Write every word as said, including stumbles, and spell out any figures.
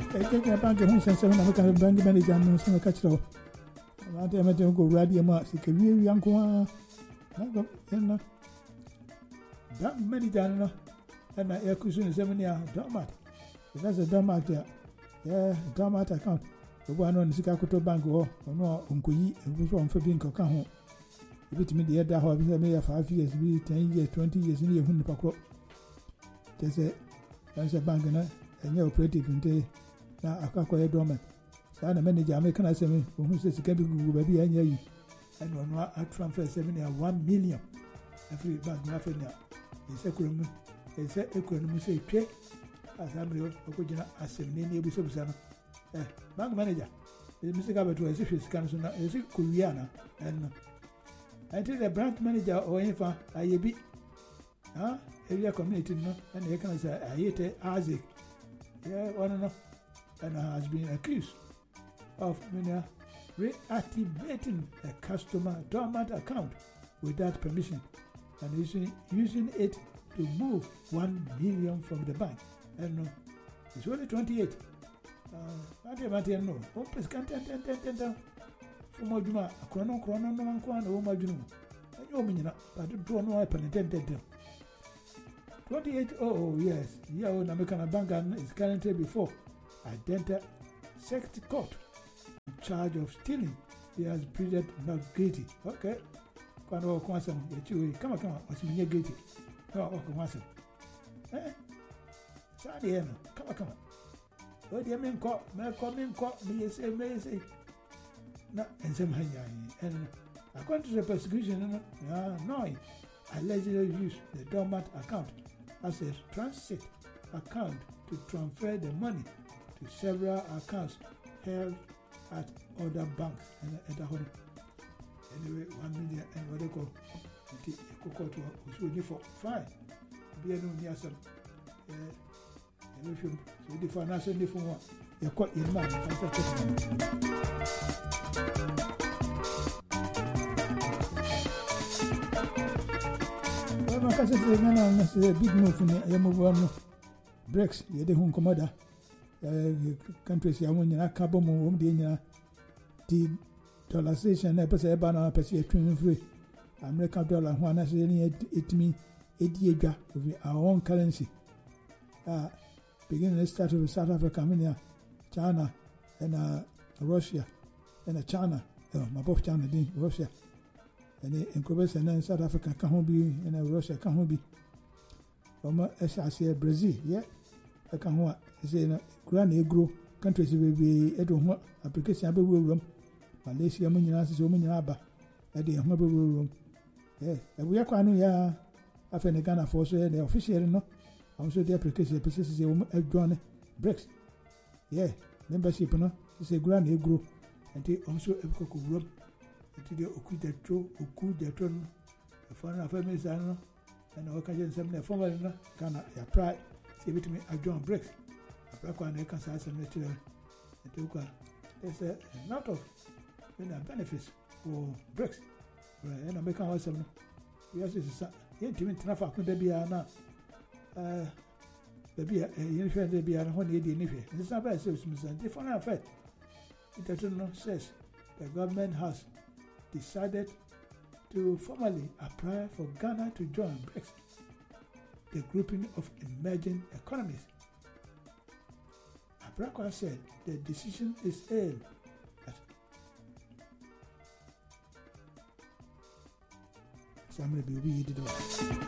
take a bank of seven American bank manager and some catch law. I don't go radio marks, it can be young one. That many done, and I air cushion seven years, don't matter. That's a dumb out there. Yeah, dumb out account. The one on the Sikakoto Bank or no, Uncle Yi, and was one for being cocaine. If it me the other half is five years, be ten years, twenty years in the Hundapako. There's a there's a bank and your operative in day. Now I can't call a dormant. So I'm a manager, I can say me, who says it can be good, baby, and you. And on I transfer seven year one million. Every bank nothing now. It's a criminal. It's a criminal say, Pay. As I'm real, Okujina, as a name, you subsana. Eh, bank manager. The Mister Gabato, as if he's cancer, as if Kuriana, and until the branch manager or infant, I be. Huh? Area community, no, and you can say, I hate it, Isaac. Yeah, one enough. And has been accused of reactivating a customer dormant account without permission and using, using it to move one million from the bank. And uh, it's only twenty-eight. I don't know. Oh, please, can't ten, ten, ten, ten, ten. For my Juma, a chrono, chrono, no one can, oh, my Juma. And you mean, I don't know, I pen ten, ten, ten. twenty-eight, oh, yes. Yeah, American bank is currently before Identa Sect Court in charge of stealing. He has pleaded not guilty. Okay. Come on, come on, come on, what's me guilty? No, come on, eh? Sorry, come on, come on. What do you mean, call me, call me, call me, say, may say. No, and some and according to the persecution, no, no, allegedly used the dormant account as a transit account to transfer the money to several accounts held at other banks and at the home. Anyway, one million and what they call the cocoa to was for fine. Be a new near some. So the financial different one. You're quite in mind. Well, my cousin said, no, no, it's a big move in the move on. Breaks, you're the home commander. Countries, you're one, you're not carbon, home, the dollarization, I put a banner, I see a twin free. American dollar, one has any eight me, eight years of our own currency. Uh, beginning to start with South Africa, China, and uh, Russia, and uh, China, oh, my both China, Russia, and the incubation and then South Africa can't be, and uh, Russia can't be. Um, as I say, Brazil, yeah, I can't want to say, Grand Negro countries will be at home application, I will room, Malaysia, Munas, Omunaba, at the home room. Yeah, and we are quite new, after the Ghana force, the official, no. Also, the application processes a join breaks. Yeah, membership, no, it's a grand negro, and they also a cocoa room. Until they occur the true, occur the tron, the foreign families, and all kinds of some formal can apply. Say it to me, I join breaks. I break one, I can say some natural. There's a lot of benefits for breaks. And I make out some. Yes, it's a intimate enough. I could be now. Uh, the beer, the beer, and one lady in it. It's not bad, so it's a different effect. It doesn't says the government has decided to formally apply for Ghana to join BRICS, the grouping of emerging economies. Abrakwa said the decision is aimed at Samuel B.